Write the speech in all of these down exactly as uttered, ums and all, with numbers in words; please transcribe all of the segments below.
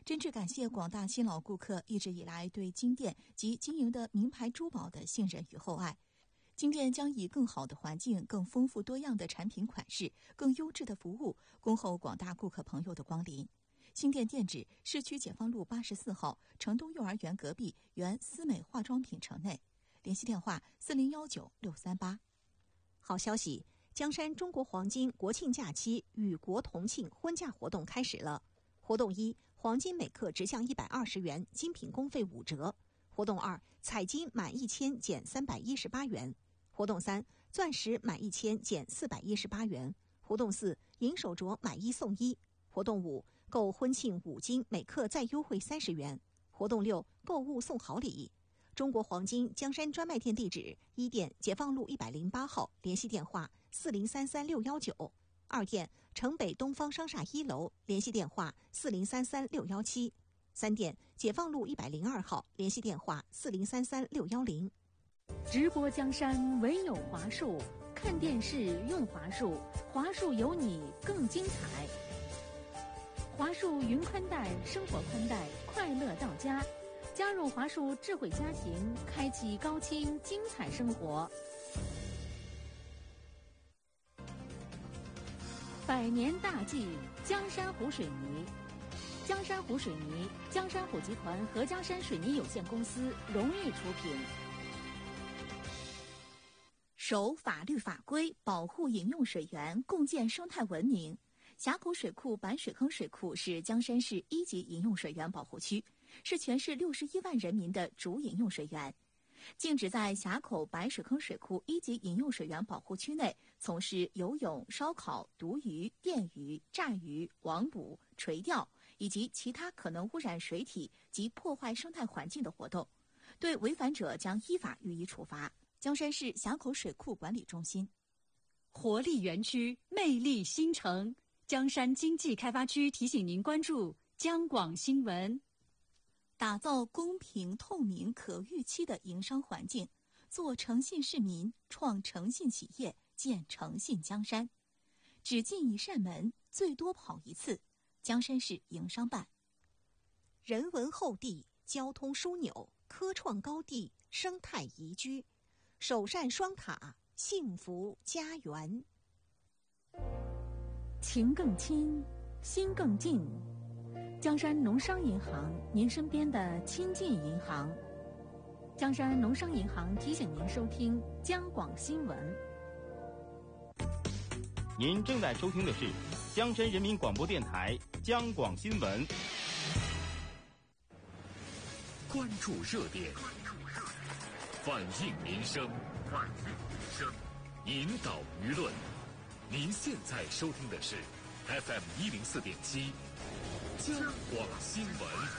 真挚感谢广大新老顾客一直以来对金店及经营的名牌珠宝的信任与厚爱。金店将以更好的环境、更丰富多样的产品款式、更优质的服务，恭候广大顾客朋友的光临。新店店址：市区解放路八十四号城东幼儿园隔壁原思美化妆品城内。联系电话：四零幺九六三八。 好消息！江山中国黄金国庆假期与国同庆婚嫁活动开始了。活动一，黄金每克直向一百二十元，精品工费五折。活动二，彩金满一千减三百一十八元。活动三，钻石满一千减四百一十八元。活动四，银手镯买一送一。活动五，购婚庆五金每克再优惠三十元。活动六，购物送好礼。中国黄金江山专卖店地址：一店解放路一百零八号，联系电话四零三三六一九；二店城北东方商厦一楼，联系电话四零三三六一七；三店解放路一百零二号，联系电话四零三三六一零。 直播江山唯有华数，看电视用华数，华数有你更精彩。华数云宽带，生活宽带，快乐到家。加入华数智慧家庭，开启高清精彩生活。百年大计，江山湖水泥。江山湖水泥，江山湖集团和江山水泥有限公司荣誉出品。 守法律法规，保护饮用水源，共建生态文明。峡口水库白水坑水库是江山市一级饮用水源保护区，是全市六十一万人民的主饮用水源。禁止在峡口白水坑水库一级饮用水源保护区内从事游泳、烧烤、毒鱼、电鱼、炸鱼、网捕、垂钓以及其他可能污染水体及破坏生态环境的活动，对违反者将依法予以处罚。江山市峡口水库管理中心。 活力园区，魅力新城。江山经济开发区提醒您关注江广新闻。 打造公平、透明、可预期的营商环境，做诚信市民，创诚信企业，建诚信江山。只进一扇门，最多跑一次。江山市营商办。 人文厚地，交通枢纽，科创高地，生态宜居，首善双塔，幸福家园。 情更亲，心更近。江山农商银行，您身边的亲近银行。江山农商银行提醒您收听江广新闻。 您正在收听的是江山人民广播电台江广新闻。 关注热点，反映民生，反映民生，引导舆论。您现在收听的是 F M 一零四点七江广新闻。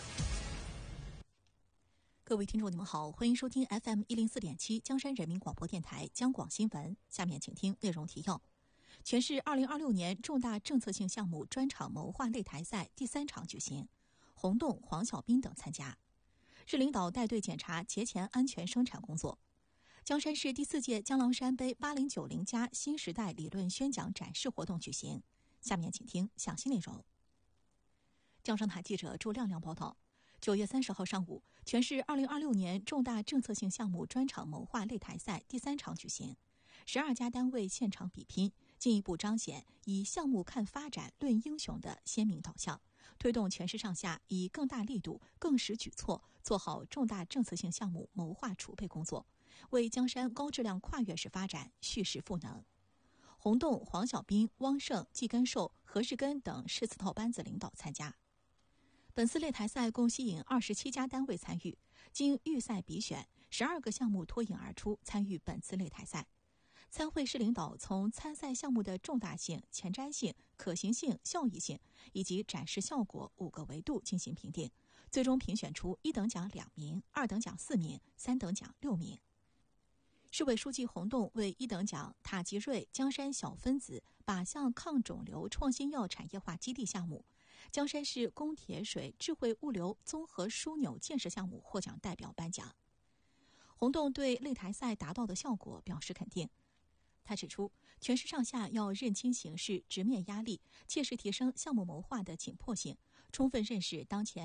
各位听众，你们好，欢迎收听 F M 一零四点七江山人民广播电台江广新闻。下面请听内容提要：全市二零二六年重大政策性项目专场谋划擂台赛第三场举行，洪栋、黄小斌等参加。市领导带队检查节前安全生产工作。江山市第四届江郎山杯八零九零加新时代理论宣讲展示活动举行。下面请听详细内容。江山台记者朱亮亮报道，九月三十号上午，全市二零二六年重大政策性项目专场谋划擂台赛第三场举行，十二家单位现场比拼，进一步彰显以项目看发展、论英雄的鲜明导向，推动全市上下以更大力度、更实举措做好重大政策性项目谋划储备工作，为江山高质量跨越式发展蓄势赋能。洪栋、黄小斌、汪胜、季根寿、何世根等市次套班子领导参加。本次擂台赛共吸引二十七家单位参与，经预赛比选，十二个项目脱颖而出参与本次擂台赛。参会市领导从参赛项目的重大性、前瞻性、可行性、效益性以及展示效果五个维度进行评定，最终评选出一等奖两名、二等奖四名、三等奖六名。市委书记洪栋为一等奖塔吉瑞江山小分子靶向抗肿瘤创新药产业化基地项目、江山市供铁水智慧物流综合枢纽建设项目获奖代表颁奖。洪栋对擂台赛达到的效果表示肯定。他指出，全市上下要认清形势，直面压力，切实提升项目谋划的紧迫性，充分认识当前